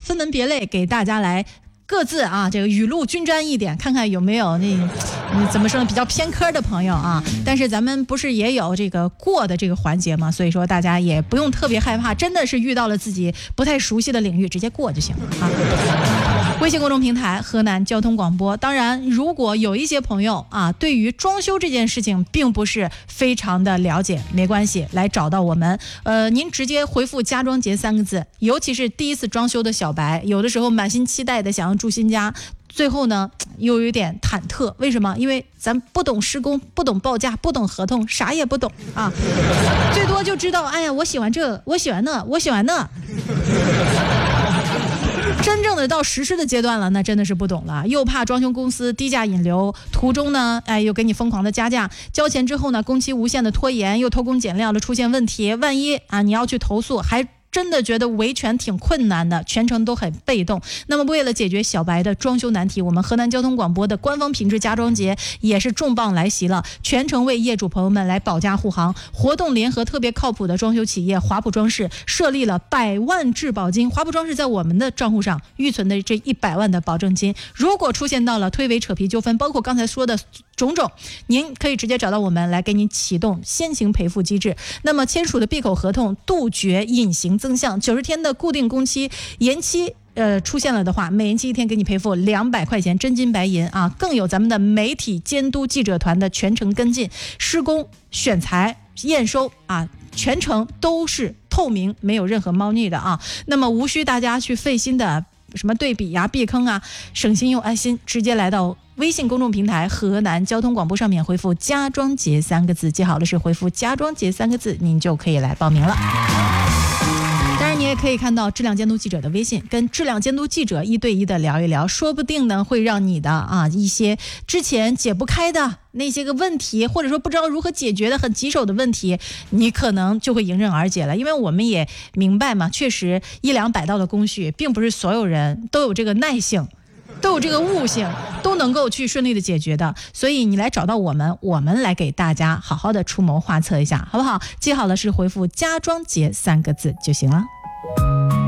分门别类给大家来各自这个雨露均沾一点，看看有没有怎么说呢，比较偏科的朋友啊。但是咱们不是也有这个过的这个环节吗？所以说大家也不用特别害怕，真的是遇到了自己不太熟悉的领域，直接过就行了啊。微信公众平台河南交通广播。当然，如果有一些朋友对于装修这件事情并不是非常的了解，没关系，来找到我们。您直接回复家装节3个字，尤其是第一次装修的小白，有的时候满心期待的想要住新家，最后呢又有点忐忑。为什么？因为咱不懂施工，不懂报价，不懂合同，啥也不懂最多就知道哎呀，我喜欢这，我喜欢那，我喜欢那。真正的到实施的阶段了，那真的是不懂了，又怕装修公司低价引流，途中呢又给你疯狂的加价，交钱之后呢工期无限的拖延，又偷工减料的出现问题，万一你要去投诉，还真的觉得维权挺困难的，全程都很被动。那么为了解决小白的装修难题，我们河南交通广播的官方品质家装节也是重磅来袭了，全程为业主朋友们来保驾护航。活动联合特别靠谱的装修企业华普装饰，设立了100万质保金。华普装饰在我们的账户上预存的这100万的保证金，如果出现到了推诿扯皮纠纷，包括刚才说的种种，您可以直接找到我们来给您启动先行赔付机制。那么签署的闭口合同，杜绝隐形增项，90天的固定工期延期出现了的话，每延期1天给你赔付200块钱，真金白银更有咱们的媒体监督记者团的全程跟进，施工选材验收全程都是透明，没有任何猫腻的那么无需大家去费心的什么对比避坑省心又安心，直接来到微信公众平台河南交通广播上面回复家装节3个字，记好了是回复家装节3个字，您就可以来报名了。当然你也可以看到质量监督记者的微信，跟质量监督记者1对1的聊一聊，说不定呢会让你的一些之前解不开的那些个问题，或者说不知道如何解决的很棘手的问题，你可能就会迎刃而解了。因为我们也明白嘛，确实100-200道的工序并不是所有人都有这个耐性，都有这个悟性，都能够去顺利的解决的。所以你来找到我们，我们来给大家好好的出谋划策一下，好不好？记好了是回复家装节3个字就行了。